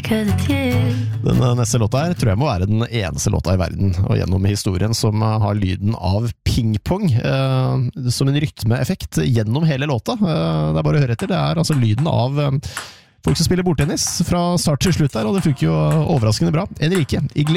que de tien. Den neste låta her tror jeg må være den eneste låta i verden og gjennom historien som har lyden av pingpong som en rytmeeffekt gjennom hele låta. Det er bare å høre etter. Det er altså lyden av folk som spiller bordtennis fra start til slutt der, og det funker jo overraskende bra. Enrique